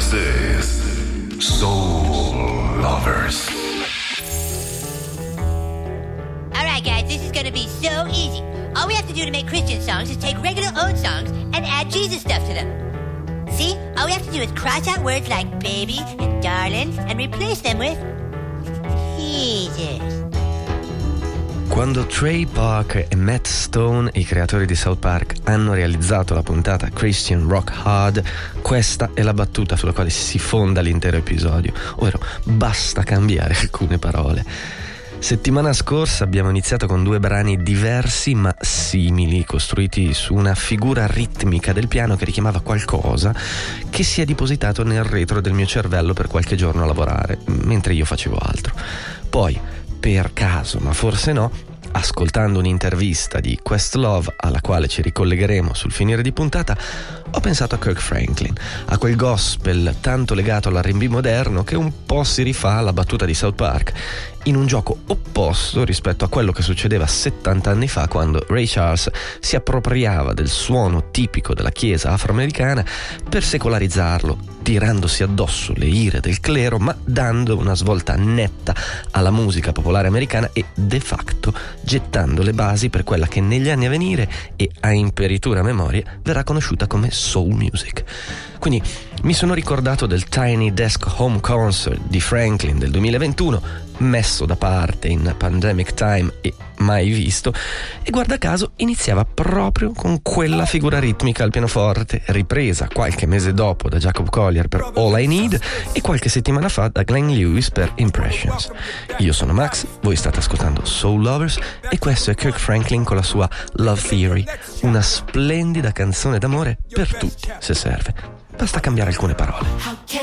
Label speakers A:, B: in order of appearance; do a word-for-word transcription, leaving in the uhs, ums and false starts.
A: This is Soul Lovers.
B: Alright guys, this is gonna be so easy. All we have to do to make Christian songs is take regular old songs and add Jesus stuff to them. See? All we have to do is cross out words like baby and darling and replace them with Jesus.
C: Quando Trey Parker e Matt Stone, i creatori di South Park, hanno realizzato la puntata Christian Rock Hard, questa è la battuta sulla quale si fonda l'intero episodio, ovvero basta cambiare alcune parole. Settimana scorsa abbiamo iniziato con due brani diversi ma simili, costruiti su una figura ritmica del piano che richiamava qualcosa che si è depositato nel retro del mio cervello per qualche giorno a lavorare, mentre io facevo altro. Poi, per caso, ma forse no, ascoltando un'intervista di Questlove, alla quale ci ricollegheremo sul finire di puntata, ho pensato a Kirk Franklin, a quel gospel tanto legato all'R and B moderno che un po' si rifà alla battuta di South Park, in un gioco opposto rispetto a quello che succedeva settanta anni fa, quando Ray Charles si appropriava del suono tipico della chiesa afroamericana per secolarizzarlo, tirandosi addosso le ire del clero, ma dando una svolta netta alla musica popolare americana e de facto gettando le basi per quella che negli anni a venire e a imperitura memoria verrà conosciuta come soul music. Quindi mi sono ricordato del Tiny Desk Home Concert di Franklin del duemilaventuno, messo da parte in pandemic time e mai visto, e guarda caso iniziava proprio con quella figura ritmica al pianoforte, ripresa qualche mese dopo da Jacob Collier per All I Need e qualche settimana fa da Glenn Lewis per Impressions. Io sono Max, voi state ascoltando Soul Lovers e questo è Kirk Franklin con la sua Love Theory, una splendida canzone d'amore per tutti se serve. Basta cambiare alcune parole.